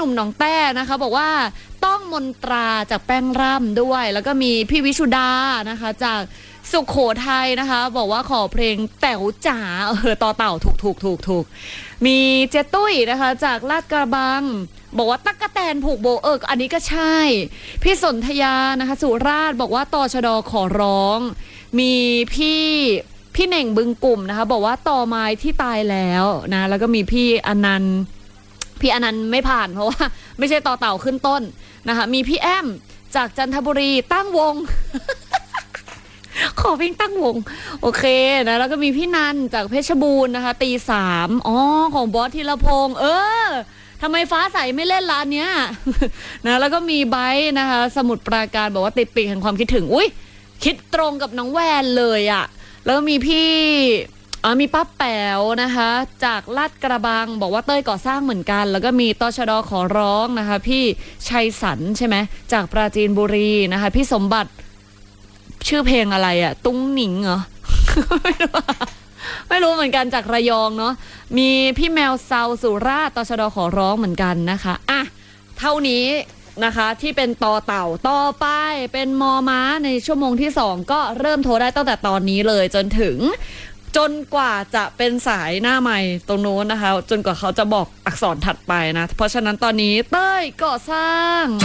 นุ่มหนองแต้นะคะบอกว่าต้องมนตราจากแป้งร่ำด้วยแล้วก็มีพี่วิชุดานะคะจากสุขโขทัยนะคะบอกว่าขอเพลงแต๋วจ๋าต่อเต่าถูกมีเจตุ้ยนะคะจากลาดกระบังบอกว่าตั๊กแตนผูกโบอันนี้ก็ใช่พี่สนธยานะคะสุราษฎร์บอกว่าตชดขอร้องมีพี่เน่งบึงกลุ่มนะคะบอกว่าต่อไม้ที่ตายแล้วนะแล้วก็มีพี่อนันต์ไม่ผ่านเพราะว่าไม่ใช่ต่อเต่าขึ้นต้นนะคะมีพี่แอมจากจันทบุรีตั้งวง ขอเพลงตั้งวงโอเคนะแล้วก็มีพี่นันจากเพชรบูรณ์นะคะตีสามของบอสธีรพงษ์ทำไมฟ้าใสไม่เล่นร้านเนี้ย นะแล้วก็มีไบค์นะคะสมุทรปราการบอกว่าติดปีกแห่งความคิดถึงอุ้ยคิดตรงกับน้องแวนเลยอะแล้วก็มีมีป้าแป๋วนะคะจากลาดกระบังบอกว่าเต้ยก่อสร้างเหมือนกันแล้วก็มีตชดขอร้องนะคะพี่ชัยสันใช่ไหมจากปราจีนบุรีนะคะพี่สมบัติชื่อเพลงอะไรอะตุ้งหนิงเหรอ ไม่รู้เหมือนกันจากระยองเนาะมีพี่แมวเซาสุราษฎร์ตชดขอร้องเหมือนกันนะคะอ่ะเท่านี้นะคะที่เป็นต่อเต่าต่อไปเป็นมอม้าในชั่วโมงที่2ก็เริ่มโทรได้ตั้งแต่ตอนนี้เลยจนกว่าจะเป็นสายหน้าใหม่ตรงโน้นนะคะจนกว่าเขาจะบอกอักษรถัดไปนะเพราะฉะนั้นตอนนี้เต้ยก่อสร้าง